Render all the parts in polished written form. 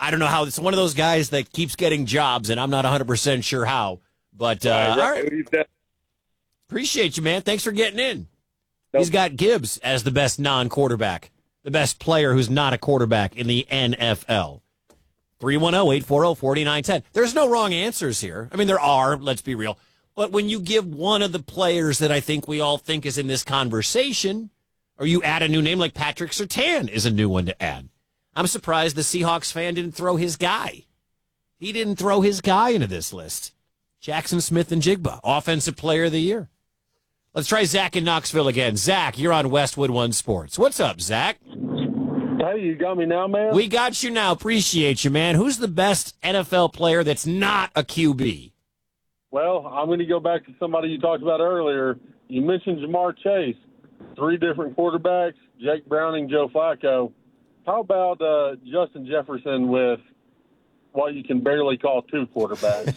I don't know how. It's one of those guys that keeps getting jobs, and I'm not 100% sure how. But all right. Appreciate you, man. Thanks for getting in. Nope. He's got Gibbs as the best non-quarterback, the best player who's not a quarterback in the NFL. 310-840-4910. There's no wrong answers here. I mean, there are, let's be real. But when you give one of the players that I think we all think is in this conversation, or you add a new name like Patrick Surtain is a new one to add. I'm surprised the Seahawks fan didn't throw his guy. He didn't throw his guy into this list. Jackson Smith-Njigba, Offensive Player of the Year. Let's try Zach in Knoxville again. Zach, you're on Westwood One Sports. What's up, Zach? Hey, you got me now, man? We got you now. Appreciate you, man. Who's the best NFL player that's not a QB? Well, I'm going to go back to somebody you talked about earlier. You mentioned Ja'Marr Chase. 3 different quarterbacks, Jake Browning, Joe Flacco. How about Justin Jefferson with what you can barely call 2 quarterbacks?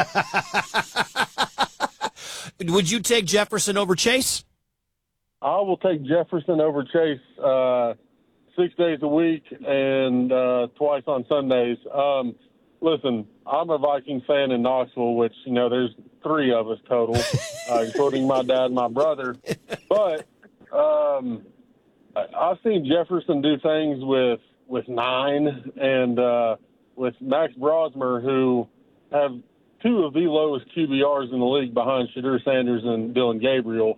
Would you take Jefferson over Chase? I will take Jefferson over Chase 6 days a week and twice on Sundays. Listen, I'm a Viking fan in Knoxville, which, there's 3 of us total, including my dad and my brother. But I've seen Jefferson do things with 9 and with Max Brosmer, who have 2 of the lowest QBRs in the league behind Shadur Sanders and Dylan Gabriel.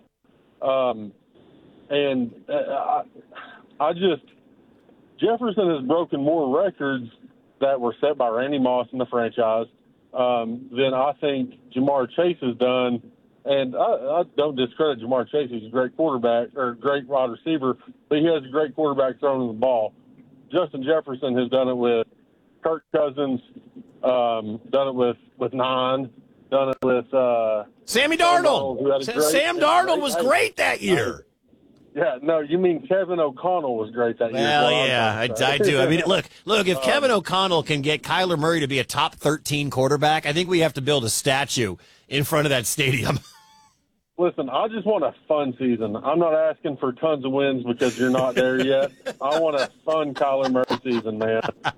Jefferson has broken more records that were set by Randy Moss in the franchise than I think Ja'Marr Chase has done. And I don't discredit Ja'Marr Chase. He's a great quarterback or a great wide receiver, but he has a great quarterback throwing the ball. Justin Jefferson has done it with Kirk Cousins, done it with 9, done it with Sammy Darnold. Sam Darnold was great that year. Yeah, no, you mean Kevin O'Connell was great that year. Well, yeah, I do. I mean, look, if Kevin O'Connell can get Kyler Murray to be a top 13 quarterback, I think we have to build a statue in front of that stadium. Listen, I just want a fun season. I'm not asking for tons of wins because you're not there yet. I want a fun Kyler Murray season, man.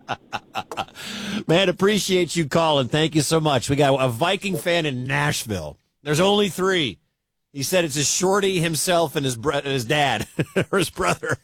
Man, appreciate you calling. Thank you so much. We got a Viking fan in Nashville. There's only 3. He said it's his shorty, himself, and his dad or his brother.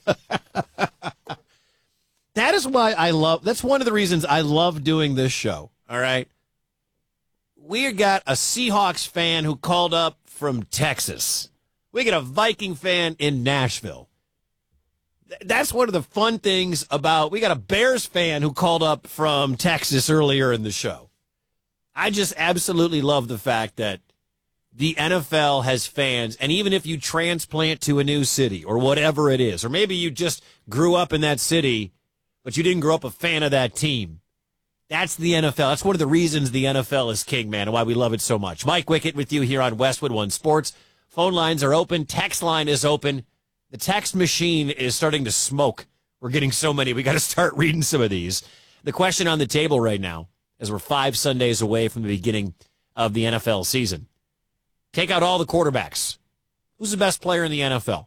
That is why that's one of the reasons I love doing this show. All right. We got a Seahawks fan who called up from Texas. We got a Viking fan in Nashville. That's one of the fun things we got a Bears fan who called up from Texas earlier in the show. I just absolutely love the fact that the NFL has fans, and even if you transplant to a new city or whatever it is, or maybe you just grew up in that city, but you didn't grow up a fan of that team, that's the NFL. That's one of the reasons the NFL is king, man, and why we love it so much. Mike Wickett with you here on Westwood One Sports. Phone lines are open. Text line is open. The text machine is starting to smoke. We're getting so many. We got to start reading some of these. The question on the table right now, as we're 5 Sundays away from the beginning of the NFL season, take out all the quarterbacks. Who's the best player in the NFL?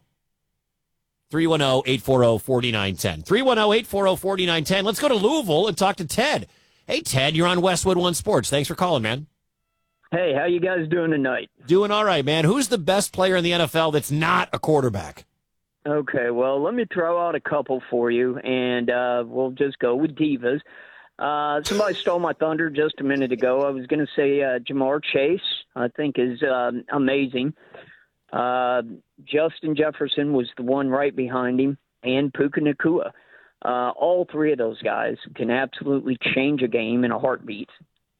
310-840-4910. 310-840-4910. Let's go to Louisville and talk to Ted. Hey, Ted, you're on Westwood One Sports. Thanks for calling, man. Hey, how you guys doing tonight? Doing all right, man. Who's the best player in the NFL that's not a quarterback? Okay, well, let me throw out a couple for you, and we'll just go with divas. Somebody stole my thunder just a minute ago. I was going to say Ja'Marr Chase, I think, is amazing. Justin Jefferson was the one right behind him, and Puka Nacua. All 3 of those guys can absolutely change a game in a heartbeat.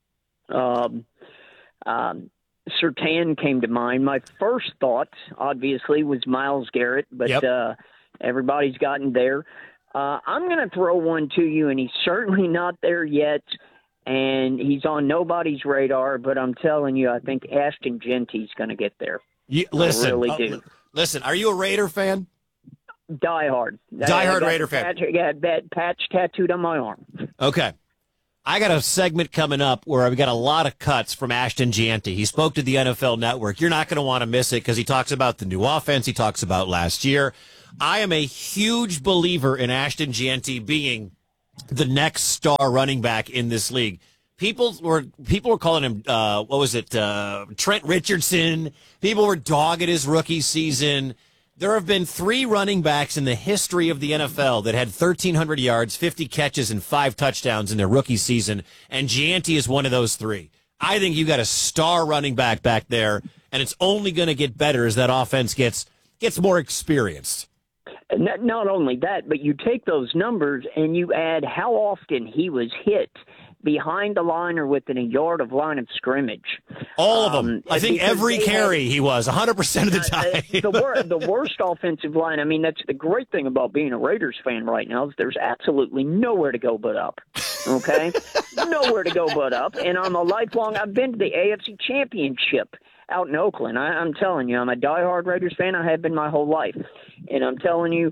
Surtain came to mind. My first thought, obviously, was Myles Garrett, but everybody's gotten there. I'm going to throw one to you, and he's certainly not there yet, and he's on nobody's radar, but I'm telling you, I think Ashton Genty's going to get there. Listen, I really do. Listen, are you a Raider fan? Die-hard. Raider fan. I got that patch tattooed on my arm. Okay. I got a segment coming up where we got a lot of cuts from Ashton Genty. He spoke to the NFL Network. You're not going to want to miss it because he talks about the new offense. He talks about last year. I am a huge believer in Ashton Genty being the next star running back in this league. People were calling him, Trent Richardson. People were dogging his rookie season. There have been 3 running backs in the history of the NFL that had 1,300 yards, 50 catches, and 5 touchdowns in their rookie season, and Gianti is one of those 3. I think you got a star running back there, and it's only going to get better as that offense gets more experienced. Not only that, but you take those numbers and you add how often he was hit behind the line or within a yard of line of scrimmage. All of them. I think every carry he was, 100% of the time. The worst offensive line, I mean, that's the great thing about being a Raiders fan right now is there's absolutely nowhere to go but up, okay? Nowhere to go but up. And I've been to the AFC Championship out in Oakland. I'm telling you, I'm a diehard Raiders fan. I have been my whole life. And I'm telling you,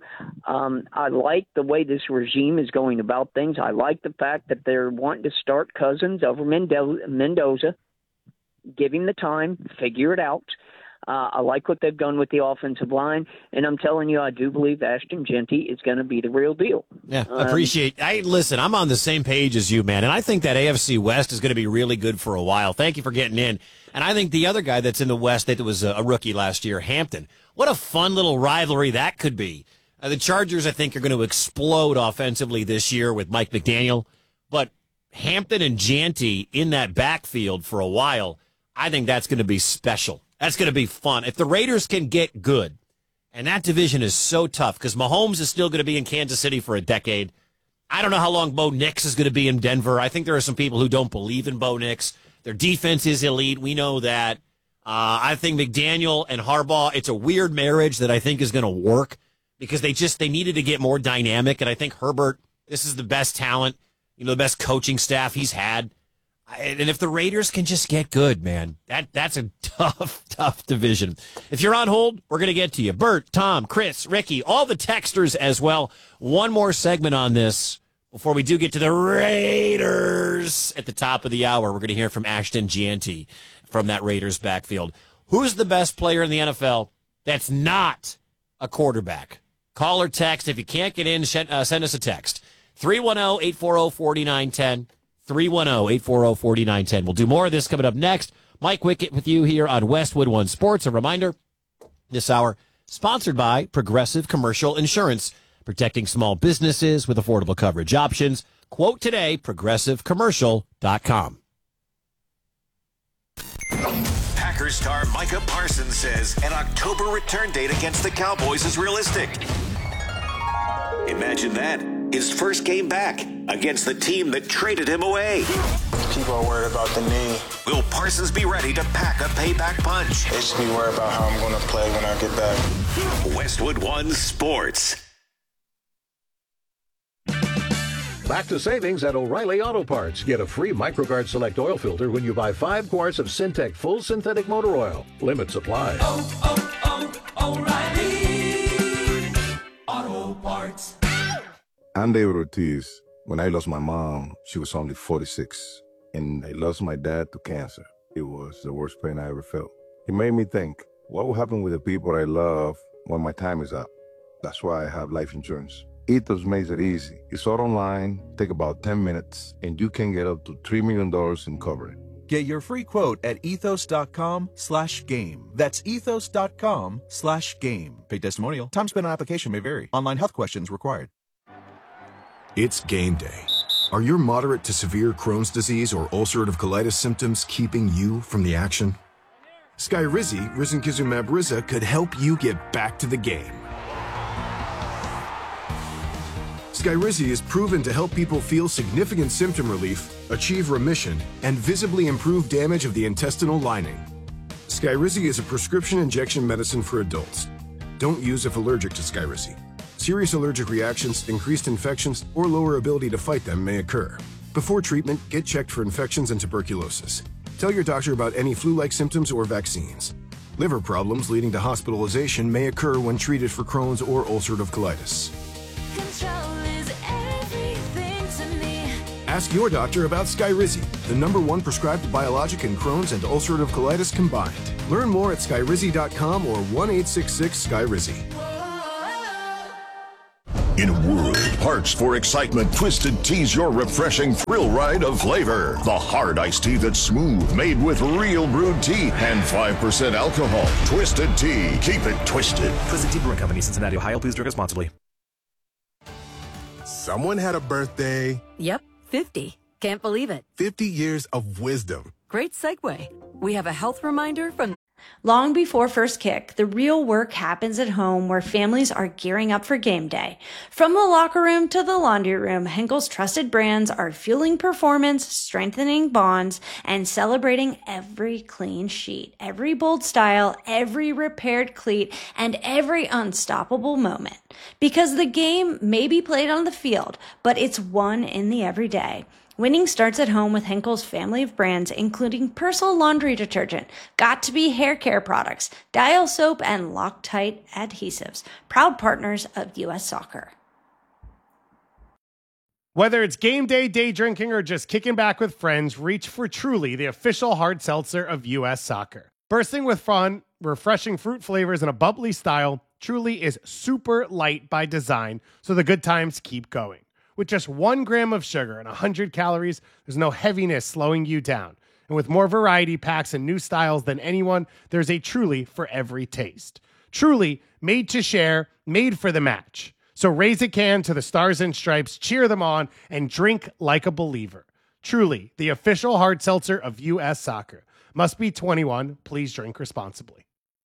I like the way this regime is going about things. I like the fact that they're wanting to start Cousins over Mendoza, give him the time, figure it out. I like what they've done with the offensive line, and I'm telling you, I do believe Ashton Jeanty is going to be the real deal. Yeah, listen, I'm on the same page as you, man, and I think that AFC West is going to be really good for a while. Thank you for getting in. And I think the other guy that's in the West that was a rookie last year, Hampton, what a fun little rivalry that could be. The Chargers, I think, are going to explode offensively this year with Mike McDaniel, but Hampton and Jeanty in that backfield for a while, I think that's going to be special. That's going to be fun. If the Raiders can get good, and that division is so tough because Mahomes is still going to be in Kansas City for a decade. I don't know how long Bo Nix is going to be in Denver. I think there are some people who don't believe in Bo Nix. Their defense is elite. We know that. I think McDaniel and Harbaugh, it's a weird marriage that I think is going to work because they needed to get more dynamic. And I think Herbert, this is the best talent, the best coaching staff he's had. And if the Raiders can just get good, man, that's a tough division. If you're on hold, we're going to get to you. Bert, Tom, Chris, Ricky, all the texters as well. One more segment on this before we do get to the Raiders at the top of the hour. We're going to hear from Ashton Jeanty from that Raiders backfield. Who's the best player in the NFL that's not a quarterback? Call or text. If you can't get in, send us a text. 310-840-4910. 310-840-4910. We'll do more of this coming up next. Mike Wickett with you here on Westwood One Sports. A reminder, this hour sponsored by Progressive Commercial Insurance, protecting small businesses with affordable coverage options. Quote today, progressivecommercial.com. Packers star Micah Parsons says an October return date against the Cowboys is realistic. Imagine that. His first game back against the team that traded him away. People are worried about the knee. Will Parsons be ready to pack a payback punch? They should be worried about how I'm going to play when I get back. Westwood One Sports. Back to savings at O'Reilly Auto Parts. Get a free MicroGuard Select oil filter when you buy 5 quarts of Syntec Full Synthetic Motor Oil. Limit supply. O'Reilly Auto Parts. I'm David Ortiz. When I lost my mom, she was only 46. And I lost my dad to cancer. It was the worst pain I ever felt. It made me think, what will happen with the people I love when my time is up? That's why I have life insurance. Ethos makes it easy. It's all online, take about 10 minutes, and you can get up to $3 million in coverage. Get your free quote at ethos.com/game. That's ethos.com/game. Paid testimonial. Time spent on application may vary. Online health questions required. It's game day. Are your moderate to severe Crohn's disease or ulcerative colitis symptoms keeping you from the action? Skyrizi, risankizumab Riza, could help you get back to the game. Skyrizi is proven to help people feel significant symptom relief, achieve remission, and visibly improve damage of the intestinal lining. Skyrizi is a prescription injection medicine for adults. Don't use if allergic to Skyrizi. Serious allergic reactions, increased infections, or lower ability to fight them may occur. Before treatment, get checked for infections and tuberculosis. Tell your doctor about any flu-like symptoms or vaccines. Liver problems leading to hospitalization may occur when treated for Crohn's or ulcerative colitis. Control is everything to me. Ask your doctor about Skyrizi, the #1 prescribed biologic in Crohn's and ulcerative colitis combined. Learn more at skyrizi.com or 1-866-SKYRIZI. In a world Parched for excitement, Twisted Tea's your refreshing thrill ride of flavor. The hard iced tea that's smooth, made with real brewed tea and 5% alcohol. Twisted Tea. Keep it twisted. Twisted Tea Brewing Company, Cincinnati, Ohio. Please drink responsibly. Someone had a birthday. Yep, 50. Can't believe it. 50 years of wisdom. Great segue. We have a health reminder from... Long before first kick, the real work happens at home where families are gearing up for game day. From the locker room to the laundry room, Henkel's trusted brands are fueling performance, strengthening bonds, and celebrating every clean sheet, every bold style, every repaired cleat, and every unstoppable moment. Because the game may be played on the field, but it's won in the everyday. Winning starts at home with Henkel's family of brands, including Persil laundry detergent, Got2b hair care products, Dial soap, and Loctite adhesives. Proud partners of U.S. Soccer. Whether it's game day, day drinking, or just kicking back with friends, reach for Truly, the official hard seltzer of U.S. Soccer. Bursting with fun, refreshing fruit flavors, and a bubbly style, Truly is super light by design, so the good times keep going. With just 1 gram of sugar and 100 calories, there's no heaviness slowing you down. And with more variety packs and new styles than anyone, there's a Truly for every taste. Truly, made to share, made for the match. So raise a can to the Stars and Stripes, cheer them on, and drink like a believer. Truly, the official hard seltzer of U.S. Soccer. Must be 21. Please drink responsibly.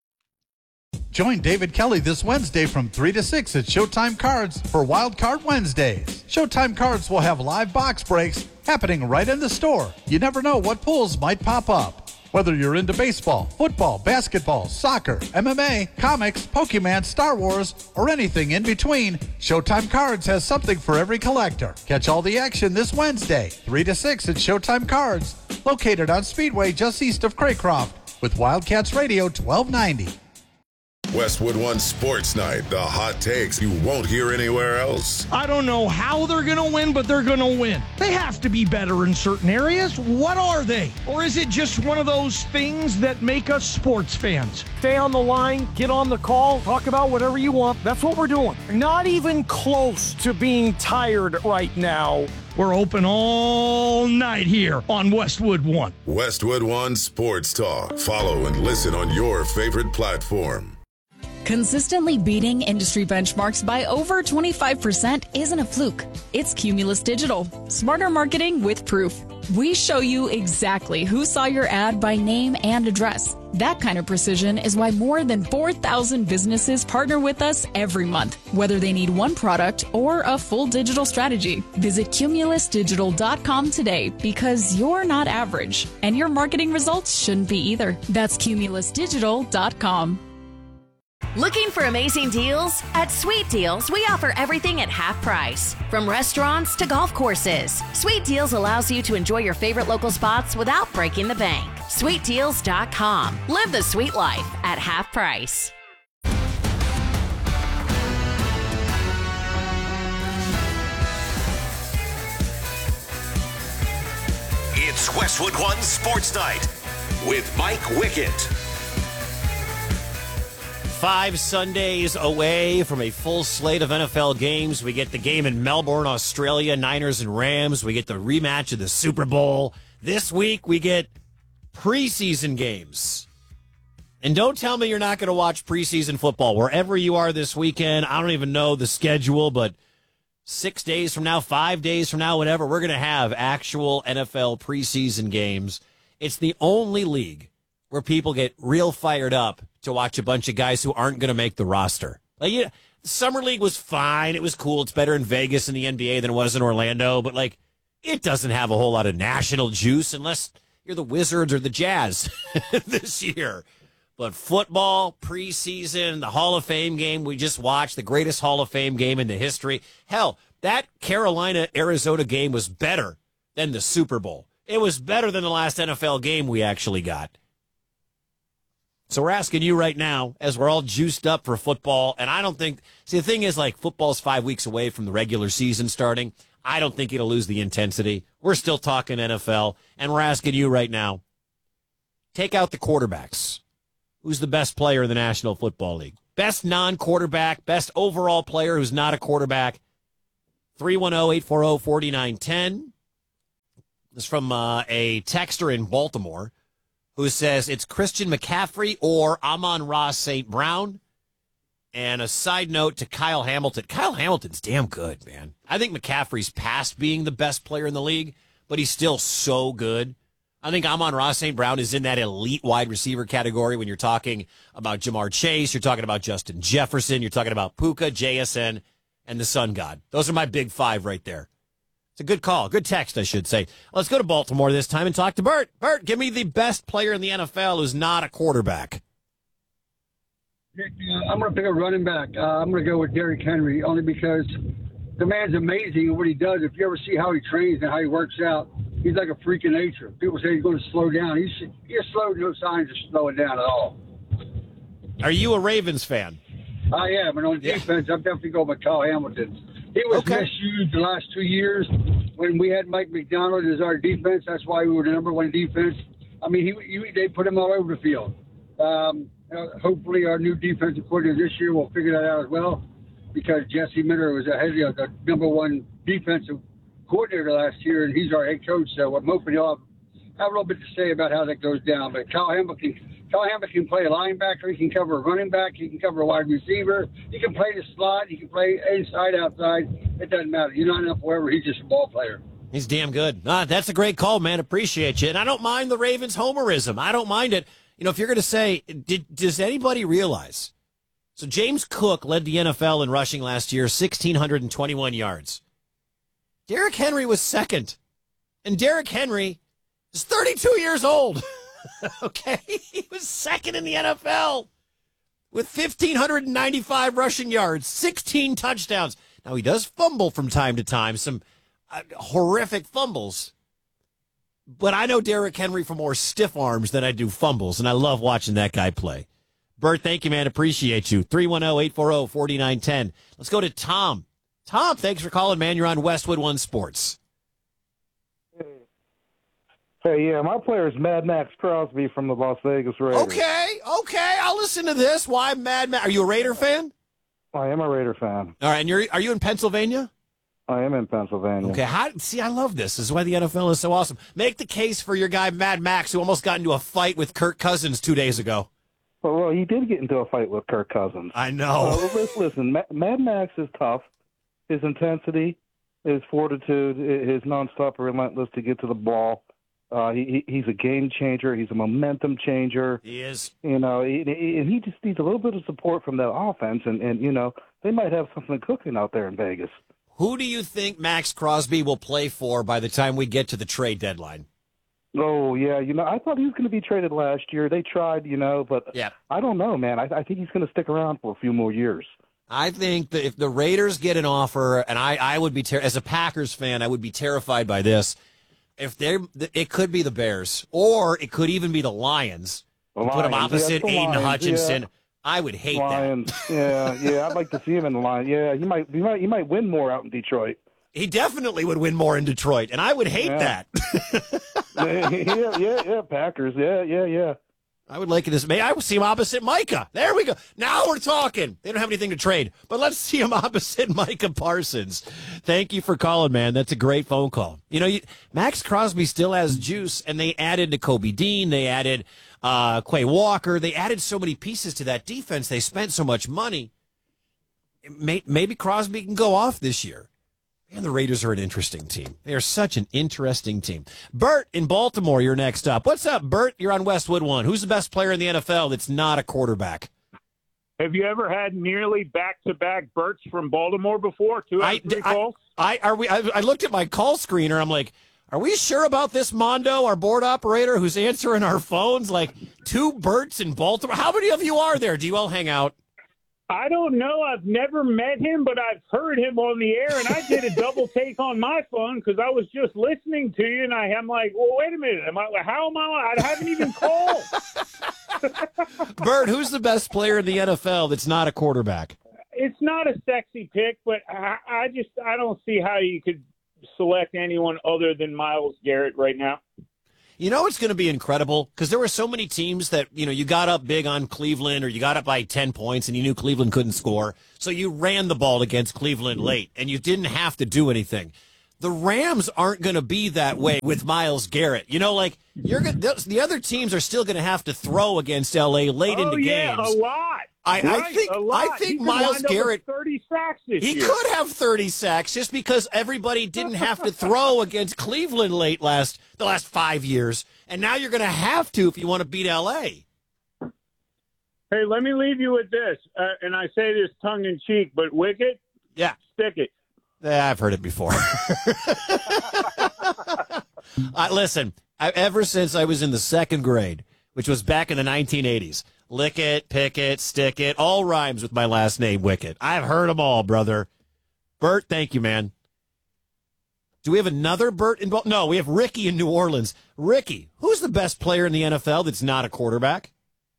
Join David Kelly this Wednesday from 3 to 6 at Showtime Cards for Wild Card Wednesdays. Showtime Cards will have live box breaks happening right in the store. You never know what pulls might pop up. Whether you're into baseball, football, basketball, soccer, MMA, comics, Pokemon, Star Wars, or anything in between, Showtime Cards has something for every collector. Catch all the action this Wednesday, 3 to 6 at Showtime Cards, located on Speedway just east of Craycroft, with Wildcats Radio 1290. Westwood One Sports Night, the hot takes you won't hear anywhere else. I don't know how they're going to win, but they're going to win. They have to be better in certain areas. What are they? Or is it just one of those things that make us sports fans? Stay on the line, get on the call, talk about whatever you want. That's what we're doing. Not even close to being tired right now. We're open all night here on Westwood One. Westwood One Sports Talk. Follow and listen on your favorite platform. Consistently beating industry benchmarks by over 25% isn't a fluke. It's Cumulus Digital. Smarter marketing with proof. We show you exactly who saw your ad by name and address. That kind of precision is why more than 4,000 businesses partner with us every month, whether they need one product or a full digital strategy. Visit cumulusdigital.com today because you're not average, and your marketing results shouldn't be either. That's cumulusdigital.com. Looking for amazing deals? At Sweet Deals, we offer everything at half price. From restaurants to golf courses, Sweet Deals allows you to enjoy your favorite local spots without breaking the bank. SweetDeals.com. Live the sweet life at half price. It's Westwood One Sports Night with Mike Wickett. 5 Sundays away from a full slate of NFL games. We get the game in Melbourne, Australia, Niners and Rams. We get the rematch of the Super Bowl. This week, we get preseason games. And don't tell me you're not going to watch preseason football. Wherever you are this weekend, I don't even know the schedule, but 6 days from now, 5 days from now, whatever, we're going to have actual NFL preseason games. It's the only league where people get real fired up to watch a bunch of guys who aren't going to make the roster. Like, yeah, Summer League was fine. It was cool. It's better in Vegas in the NBA than it was in Orlando. But, like, it doesn't have a whole lot of national juice unless you're the Wizards or the Jazz this year. But football, preseason, the Hall of Fame game we just watched, the greatest Hall of Fame game in the history. Hell, that Carolina-Arizona game was better than the Super Bowl. It was better than the last NFL game we actually got. So we're asking you right now, as we're all juiced up for football, and I don't think, see, the thing is, like, football's 5 weeks away from the regular season starting. I don't think it'll lose the intensity. We're still talking NFL, and we're asking you right now, take out the quarterbacks. Who's the best player in the National Football League? Best non-quarterback, best overall player who's not a quarterback. 310-840-4910. This is from a texter in Baltimore who says it's Christian McCaffrey or Amon-Ra St. Brown. And a side note to Kyle Hamilton. Kyle Hamilton's damn good, man. I think McCaffrey's past being the best player in the league, but he's still so good. I think Amon-Ra St. Brown is in that elite wide receiver category when you're talking about Jamar Chase, you're talking about Justin Jefferson, you're talking about Puka, JSN, and the Sun God. Those are my big five right there. It's a good call. Good text, I should say. Let's go to Baltimore this time and talk to Bert. Bert, give me the best player in the NFL who's not a quarterback. I'm going to pick a running back. I'm going to go with Derrick Henry only because the man's amazing at what he does. If you ever see how he trains and how he works out, he's like a freak of nature. People say he's going to slow down. He's slowed, no signs of slowing down at all. Are you a Ravens fan? I am, and on defense, I'm definitely going with Kyle Hamilton. He was misused the last 2 years when we had Mike McDonald as our defense. That's why we were the number one defense. I mean, they put him all over the field. Hopefully our new defensive coordinator this year will figure that out as well, because Jesse Miller was the number one defensive coordinator last year, and he's our head coach. So I'm hoping he'll have a little bit to say about how that goes down. But Kyle Hamilton can play a linebacker. He can cover a running back. He can cover a wide receiver. He can play the slot. He can play inside, outside. It doesn't matter. You're not enough wherever. He's just a ball player. He's damn good. That's a great call, man. Appreciate you. And I don't mind the Ravens homerism. I don't mind it. You know, if you're going to say, does anybody realize? So James Cook led the NFL in rushing last year, 1,621 yards. Derrick Henry was second. And Derrick Henry is 32 years old. Okay? He was second in the NFL with 1,595 rushing yards, 16 touchdowns. Now, he does fumble from time to time, some horrific fumbles. But I know Derrick Henry for more stiff arms than I do fumbles, and I love watching that guy play. Bert, thank you, man. Appreciate you. 310-840-4910. Let's go to Tom. Tom, thanks for calling, man. You're on Westwood One Sports. Hey, yeah, my player is Mad Max Crosby from the Las Vegas Raiders. Okay, I'll listen to this. Why Mad Max? Are you a Raider fan? I am a Raider fan. All right, and are you in Pennsylvania? I am in Pennsylvania. Okay, I love this. This is why the NFL is so awesome. Make the case for your guy, Mad Max, who almost got into a fight with Kirk Cousins 2 days ago. Well, he did get into a fight with Kirk Cousins. I know. Listen, Mad Max is tough. His intensity, his fortitude, his nonstop relentless to get to the ball. He's a game changer. He's a momentum changer. He is. You know, and he just needs a little bit of support from that offense, and you know, they might have something cooking out there in Vegas. Who do you think Max Crosby will play for by the time we get to the trade deadline? Oh, yeah. You know, I thought he was going to be traded last year. They tried, you know, but I don't know, man. I think he's going to stick around for a few more years. I think that if the Raiders get an offer, and I would be, as a Packers fan, I would be terrified by this. It could be the Bears, or it could even be the Lions. Put them opposite Aiden Hutchinson. Yeah. I would hate Lions. that. Yeah. I'd like to see him in the Lions. Yeah, he might win more out in Detroit. He definitely would win more in Detroit, and I would hate that. yeah, Packers. Yeah. I would like this. I would see him opposite Micah. There we go. Now we're talking. They don't have anything to trade, but let's see him opposite Micah Parsons. Thank you for calling, man. That's a great phone call. You know, Max Crosby still has juice, and they added Nakobe Dean. They added Quay Walker. They added so many pieces to that defense. They spent so much money. Maybe Crosby can go off this year. And the Raiders are an interesting team. They are such an interesting team. Bert in Baltimore, you're next up. What's up, Bert? You're on Westwood One. Who's the best player in the NFL that's not a quarterback? Have you ever had nearly back-to-back Berts from Baltimore before? Two out of three calls? I looked at my call screener. I'm like, are we sure about this, Mondo, our board operator who's answering our phones? Like, two Berts in Baltimore? How many of you are there? Do you all hang out? I don't know. I've never met him, but I've heard him on the air, and I did a double take on my phone because I was just listening to you, and I'm like, well, wait a minute. I haven't even called. Bert, who's the best player in the NFL that's not a quarterback? It's not a sexy pick, but I don't see how you could select anyone other than Myles Garrett right now. You know it's going to be incredible? Because there were so many teams that, you got up big on Cleveland or you got up by 10 points and you knew Cleveland couldn't score. So you ran the ball against Cleveland late and you didn't have to do anything. The Rams aren't going to be that way with Myles Garrett. The other teams are still going to have to throw against L.A. late into games. Yeah, a lot. I think Myles Garrett, 30 sacks this he year. could have 30 sacks just because everybody didn't have to throw against Cleveland late the last 5 years, and now you're going to have to if you want to beat L.A. Hey, let me leave you with this, and I say this tongue in cheek, but Wicket, stick it. I've heard it before. Listen, ever since I was in the second grade, which was back in the 1980s, lick it, pick it, stick it, all rhymes with my last name, Wicket. I've heard them all, brother. Bert, thank you, man. Do we have another Bert involved? No, we have Ricky in New Orleans. Ricky, who's the best player in the NFL that's not a quarterback?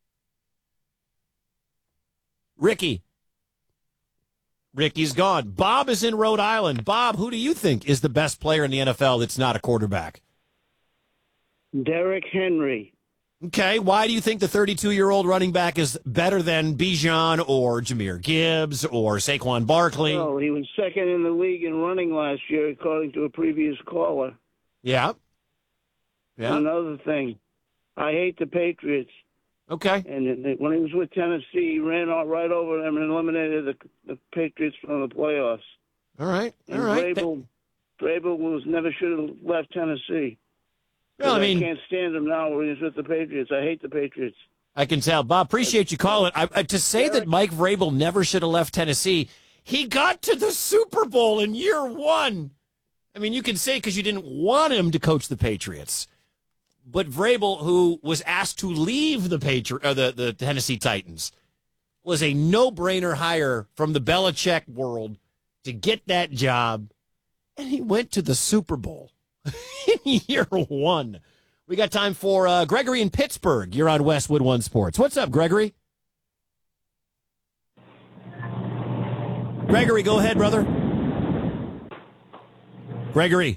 Ricky's gone. Bob is in Rhode Island. Bob, who do you think is the best player in the NFL that's not a quarterback? Derrick Henry. Okay, why do you think the 32-year-old running back is better than Bijan or Jahmyr Gibbs or Saquon Barkley? Well, he was second in the league in running last year, according to a previous caller. Yeah. Another thing, I hate the Patriots. Okay. And when he was with Tennessee, he ran right over them and eliminated the Patriots from the playoffs. All right. Vrabel never should have left Tennessee. Well, I can't stand him now when he's with the Patriots. I hate the Patriots. I can tell. Bob, appreciate you calling. To say that Mike Vrabel never should have left Tennessee, he got to the Super Bowl in year one. I mean, you can say because you didn't want him to coach the Patriots. But Vrabel, who was asked to leave the Tennessee Titans, was a no-brainer hire from the Belichick world to get that job. And he went to the Super Bowl in year one. We got time for Gregory in Pittsburgh. You're on Westwood One Sports. What's up, Gregory? Gregory, go ahead, brother. Gregory.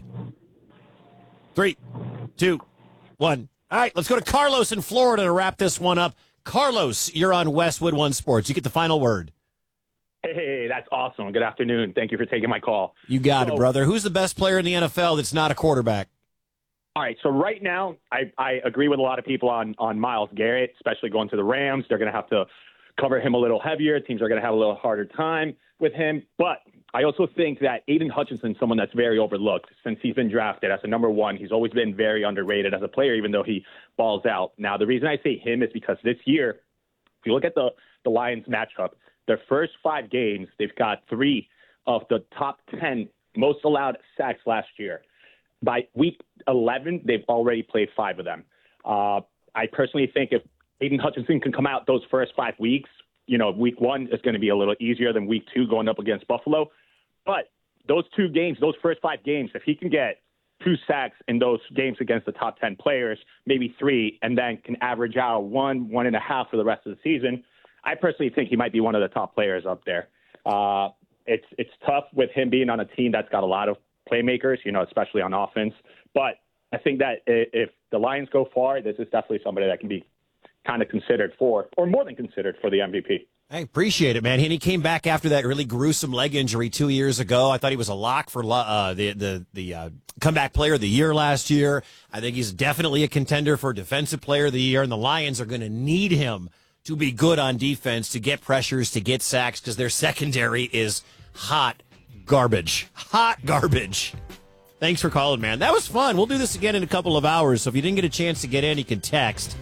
3, 2, 1. All right, let's go to Carlos in Florida to wrap this one up. Carlos, you're on Westwood One Sports. You get the final word. Hey, that's awesome. Good afternoon. Thank you for taking my call. You got it, brother. Who's the best player in the NFL that's not a quarterback? All right, so right now, I agree with a lot of people on Myles Garrett, especially going to the Rams. They're going to have to cover him a little heavier. Teams are going to have a little harder time with him. But I also think that Aiden Hutchinson is someone that's very overlooked since he's been drafted as a number one. He's always been very underrated as a player, even though he balls out. Now, the reason I say him is because this year, if you look at the Lions matchup, their first 5 games, they've got 3 of the top 10 most allowed sacks last year. By week 11, they've already played 5 of them. I personally think if Aiden Hutchinson can come out those first 5 weeks, week 1 is going to be a little easier than week 2 going up against Buffalo. But those 2 games, those first 5 games, if he can get 2 sacks in those games against the top 10 players, maybe 3, and then can average out 1.5 for the rest of the season, I personally think he might be one of the top players up there. It's tough with him being on a team that's got a lot of playmakers, especially on offense. But I think that if the Lions go far, this is definitely somebody that can be kind of considered for, or more than considered for, the MVP. I appreciate it, man. And he came back after that really gruesome leg injury 2 years ago. I thought he was a lock for the comeback player of the year last year. I think he's definitely a contender for defensive player of the year, and the Lions are going to need him to be good on defense, to get pressures, to get sacks, because their secondary is hot garbage. Hot garbage. Thanks for calling, man. That was fun. We'll do this again in a couple of hours, so if you didn't get a chance to get in, you can text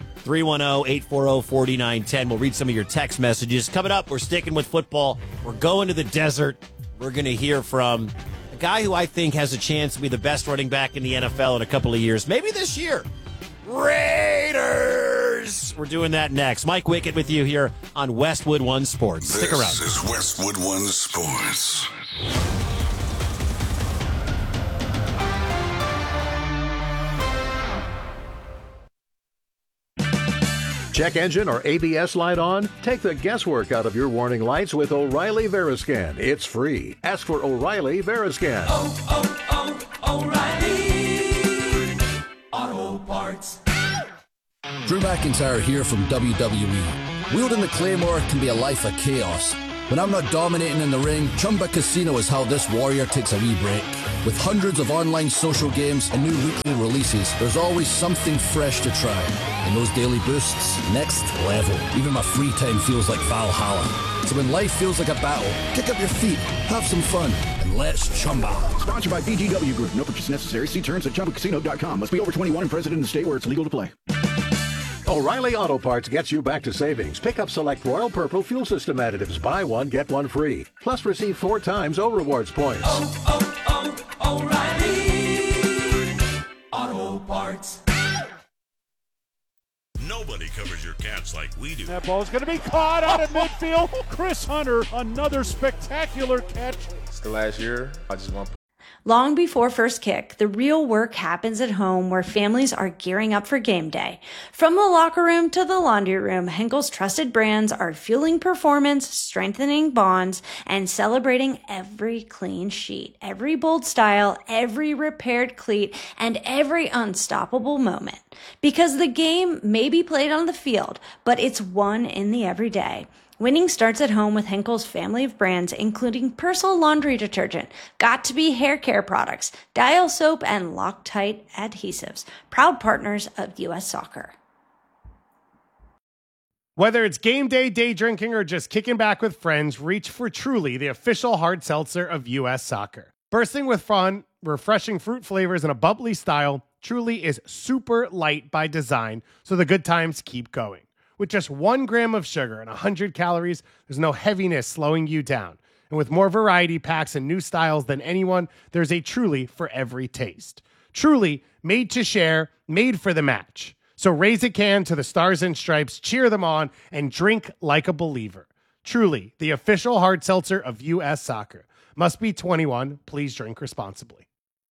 310-840-4910. We'll read some of your text messages. Coming up, we're sticking with football. We're going to the desert. We're going to hear from a guy who I think has a chance to be the best running back in the NFL in a couple of years. Maybe this year. Raiders! We're doing that next. Mike Wicket with you here on Westwood One Sports. Stick around. This is Westwood One Sports. Check engine or ABS light on? Take the guesswork out of your warning lights with O'Reilly Veriscan. It's free. Ask for O'Reilly Veriscan. O'Reilly Auto Parts. Drew McIntyre here from WWE. Wielding the Claymore can be a life of chaos. When I'm not dominating in the ring, Chumba Casino is how this warrior takes a wee break. With hundreds of online social games and new weekly releases, there's always something fresh to try. And those daily boosts, next level. Even my free time feels like Valhalla. So when life feels like a battle, kick up your feet, have some fun, and let's Chumba. Sponsored by VGW Group. No purchase necessary. See terms at ChumbaCasino.com. Must be over 21 and present in the state where it's legal to play. O'Reilly Auto Parts gets you back to savings. Pick up select Royal Purple fuel system additives. Buy one, get one free. Plus receive 4 times O-Rewards points. O'Reilly Auto Parts. Nobody covers your Cats like we do. That ball's going to be caught out of midfield. Chris Hunter, another spectacular catch. It's the last year. I just want to. Long before first kick, the real work happens at home where families are gearing up for game day. From the locker room to the laundry room, Henkel's trusted brands are fueling performance, strengthening bonds, and celebrating every clean sheet, every bold style, every repaired cleat, and every unstoppable moment. Because the game may be played on the field, but it's won in the everyday. Winning starts at home with Henkel's family of brands, including Persil laundry detergent, Got2b hair care products, Dial soap, and Loctite adhesives, proud partners of U.S. Soccer. Whether it's game day, day drinking, or just kicking back with friends, reach for Truly, the official hard seltzer of U.S. Soccer. Bursting with fun, refreshing fruit flavors, and a bubbly style, Truly is super light by design, so the good times keep going. With just 1 gram of sugar and 100 calories, there's no heaviness slowing you down. And with more variety packs and new styles than anyone, there's a Truly for every taste. Truly, made to share, made for the match. So raise a can to the Stars and Stripes, cheer them on, and drink like a believer. Truly, the official hard seltzer of U.S. Soccer. Must be 21. Please drink responsibly.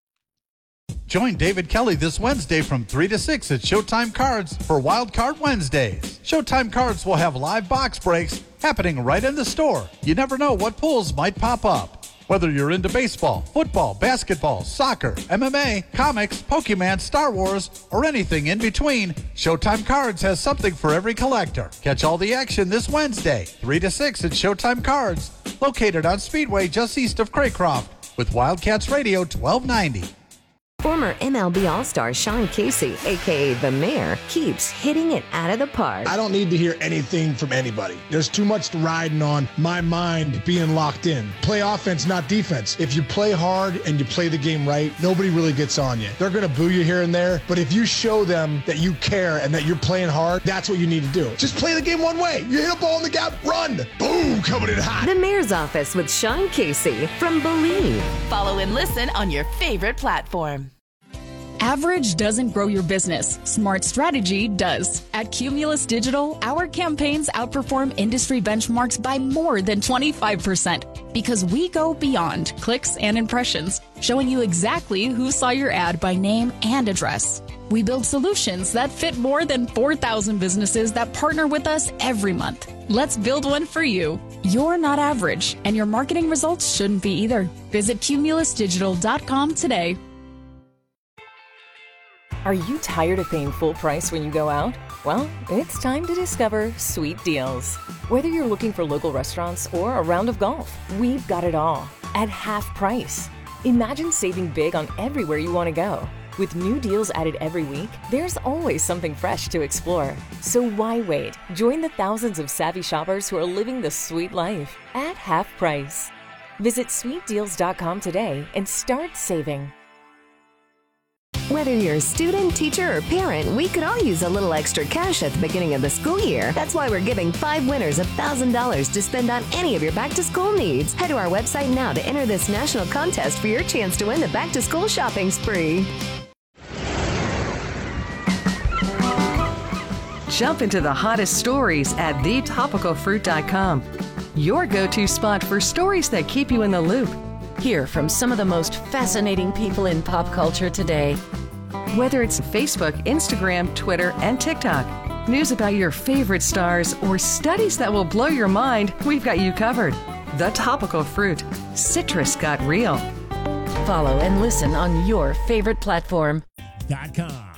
Join David Kelly this Wednesday from 3 to 6 at Showtime Cards for Wild Card Wednesdays. Showtime Cards will have live box breaks happening right in the store. You never know what pulls might pop up. Whether you're into baseball, football, basketball, soccer, MMA, comics, Pokemon, Star Wars, or anything in between, Showtime Cards has something for every collector. Catch all the action this Wednesday, 3 to 6 at Showtime Cards, located on Speedway just east of Craycroft, with Wildcats Radio 1290. Former MLB All-Star Sean Casey, a.k.a. The Mayor, keeps hitting it out of the park. I don't need to hear anything from anybody. There's too much riding on my mind being locked in. Play offense, not defense. If you play hard and you play the game right, nobody really gets on you. They're going to boo you here and there, but if you show them that you care and that you're playing hard, that's what you need to do. Just play the game one way. You hit a ball in the gap, run. Boom, coming in hot. The Mayor's Office with Sean Casey from Believe. Follow and listen on your favorite platform. Average doesn't grow your business. Smart strategy does. At Cumulus Digital, our campaigns outperform industry benchmarks by more than 25% because we go beyond clicks and impressions, showing you exactly who saw your ad by name and address. We build solutions that fit more than 4,000 businesses that partner with us every month. Let's build one for you. You're not average, and your marketing results shouldn't be either. Visit cumulusdigital.com today. Are you tired of paying full price when you go out? Well, it's time to discover Sweet Deals. Whether you're looking for local restaurants or a round of golf, we've got it all at half price. Imagine saving big on everywhere you want to go. With new deals added every week, there's always something fresh to explore. So why wait? Join the thousands of savvy shoppers who are living the sweet life at half price. Visit sweetdeals.com today and start saving. Whether you're a student, teacher, or parent, we could all use a little extra cash at the beginning of the school year. That's why we're giving 5 winners $1,000 to spend on any of your back-to-school needs. Head to our website now to enter this national contest for your chance to win the back-to-school shopping spree. Jump into the hottest stories at thetopicalfruit.com. Your go-to spot for stories that keep you in the loop. Hear from some of the most fascinating people in pop culture today. Whether it's Facebook, Instagram, Twitter, and TikTok, news about your favorite stars, or studies that will blow your mind, we've got you covered. The Topical Fruit. Citrus got real. Follow and listen on your favorite platform. .com.